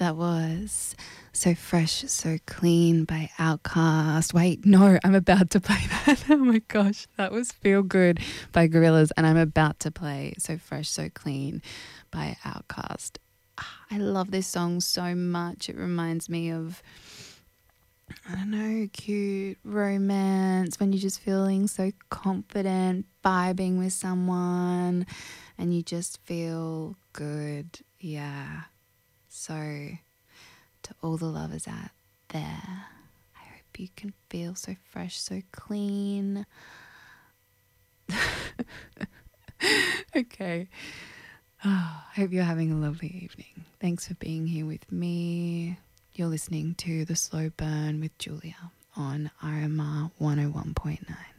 that was So Fresh, So Clean by Outkast. Wait, no, I'm about to play that. Oh my gosh, that was Feel Good by Gorillaz, and I'm about to play So Fresh, So Clean by Outkast. I love this song so much. It reminds me of, I don't know, cute romance when you're just feeling so confident, vibing with someone, and you just feel good. Yeah. So, to all the lovers out there, I hope you can feel so fresh, so clean. Okay. I hope you're having a lovely evening. Thanks for being here with me. You're listening to The Slow Burn with Julia on RMR 101.9.